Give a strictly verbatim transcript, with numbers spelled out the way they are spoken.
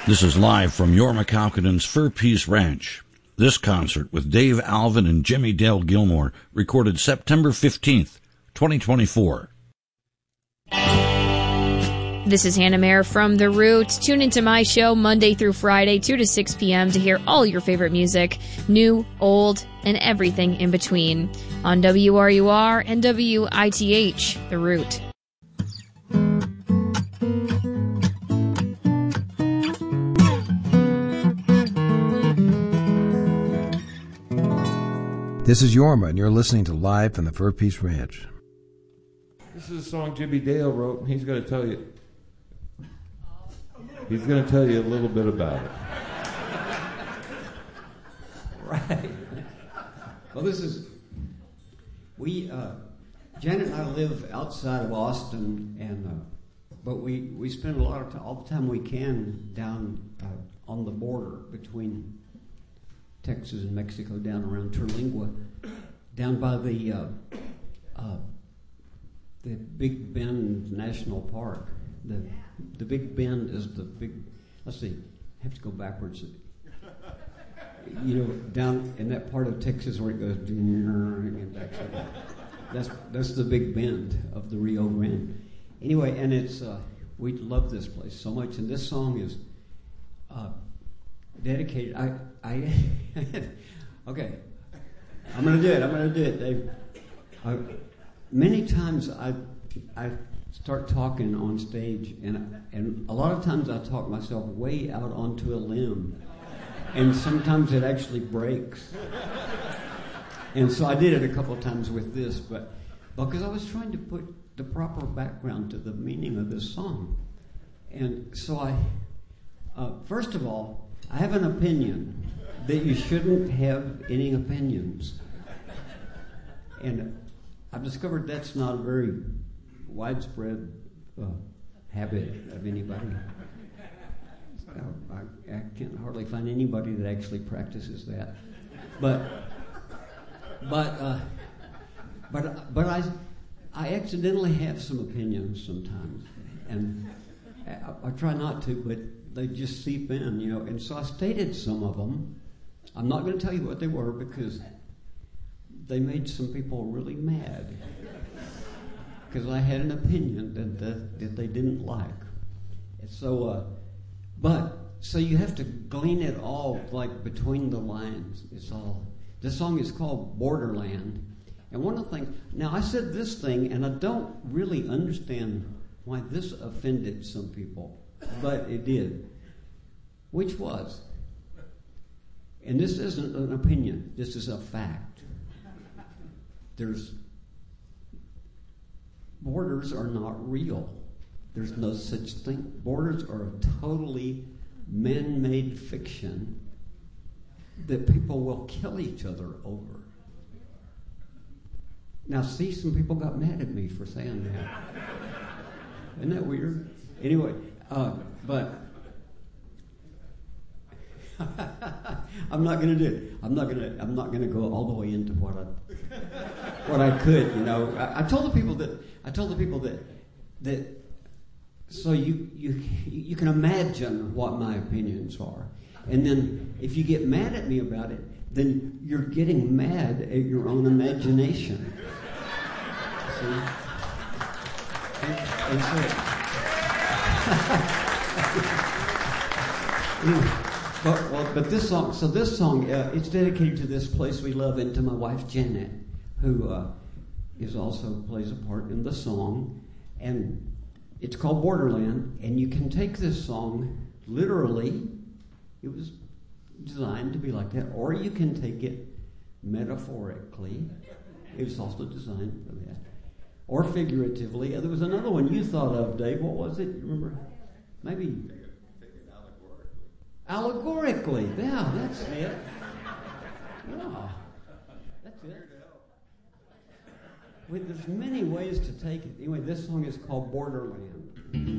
This is live from Jorma Kaukonen's Fur Peace Ranch. This concert with Dave Alvin and Jimmy Dale Gilmore recorded September fifteenth, twenty twenty-four. This is Hannah Mayer from The Root. Tune into my show Monday through Friday, two to six p.m. to hear all your favorite music, new, old, and everything in between on W R U R and W I T H, The Root. This is Jorma, and you're listening to Live from the Fur Peace Ranch. This is a song Jimmy Dale wrote, and he's going to tell you. He's going to tell you a little bit about it. Right. Well, this is we. Uh, Janet and I live outside of Austin, and uh, but we we spend a lot of time, all the time we can down uh, on the border between Texas and Mexico, down around Terlingua, down by the uh, uh, the Big Bend National Park. The the Big Bend is the big. Let's see, I have to go backwards. You know, down in that part of Texas where it goes and back. That's that's the Big Bend of the Rio Grande. Anyway, and it's uh, we love this place so much, and this song is. Uh, Dedicated. I, I, okay. I'm going to do it. I'm going to do it, Dave. I, many times I, I start talking on stage, and and a lot of times I talk myself way out onto a limb, and sometimes it actually breaks. And so I did it a couple of times with this, but because I was trying to put the proper background to the meaning of this song, and so I, uh, first of all. I have an opinion that you shouldn't have any opinions. And I've discovered that's not a very widespread uh, habit of anybody. I, I can't hardly find anybody that actually practices that. But but uh, but but I I accidentally have some opinions sometimes, and I, I try not to, but they just seep in, you know. And so I stated some of them. I'm not going to tell you what they were because they made some people really mad. Because I had an opinion that, that that they didn't like. And so, uh, but, so you have to glean it all, like, between the lines. It's all, this song is called Borderland. And one of the things, now I said this thing, and I don't really understand why this offended some people. But it did, which was, and this isn't an opinion, this is a fact. There's, borders are not real. There's no such thing. Borders are a totally man-made fiction that people will kill each other over. Now, see, some people got mad at me for saying that. Isn't that weird? Anyway. Uh, but I'm not going to do it. I'm not going to. I'm not going to go all the way into what I what I could. You know, I, I told the people that I told the people that that. So you you you can imagine what my opinions are, and then if you get mad at me about it, then you're getting mad at your own imagination. See, and, and so. but, well, but this song, so this song, uh, it's dedicated to this place we love and to my wife Janet, who uh, is also plays a part in the song, and it's called Borderland. And you can take this song literally; it was designed to be like that, or you can take it metaphorically. It was also designed for that. Or figuratively. There was another one you thought of, Dave. What was it? You remember? Maybe. Allegorically. Yeah, that's it. Yeah. That's it. Well, there's many ways to take it. Anyway, this song is called Borderland.